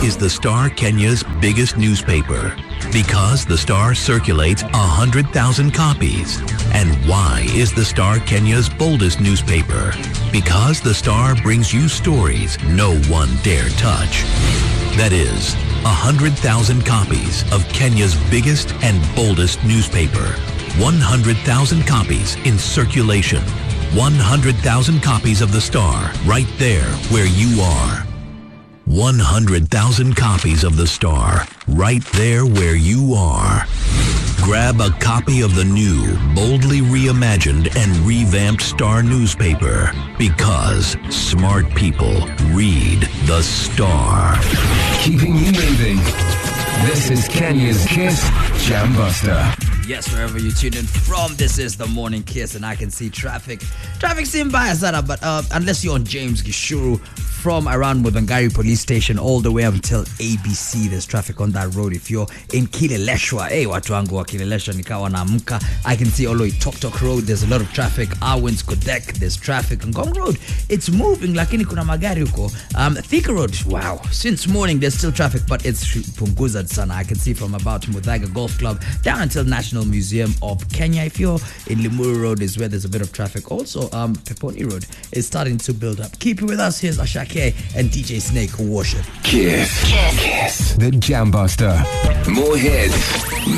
is the Star Kenya's biggest newspaper? Because the Star circulates 100,000 copies. And why is the Star Kenya's boldest newspaper? Because the Star brings you stories no one dare touch. That is, 100,000 copies of Kenya's biggest and boldest newspaper. 100,000 copies in circulation. 100,000 copies of the Star right there where you are. 100,000 copies of the Star right there where you are. Grab a copy of the new, boldly reimagined and revamped Star newspaper because smart people read the Star. Keeping you moving. This is Kenya's Kiss Jam Buster. Yes, wherever you tune in from, this is the Morning Kiss, and I can see traffic. Traffic seems by Azara, but unless you're on James Gishuru from around Mudangari Police Station all the way up until ABC, there's traffic on that road. If you're in Kileleshwa, watu wangu wa Kileleshwa nikawa naamka, I can see all the way Tok Road, there's a lot of traffic. Arwins Kodek, there's traffic. And Ngong Road, it's moving, lakini kuna magari huko. Thika Road, wow, since morning there's still traffic, but it's punguzad sana. I can see from about Mudhaga Golf Club down until National Museum of Kenya. If you're in Limuru Road is where there's a bit of traffic. Also, Peponi Road is starting to build up. Keep it with us. Here's Ashake and DJ Snake Worship. Kiss. The Jam Buster. More hits.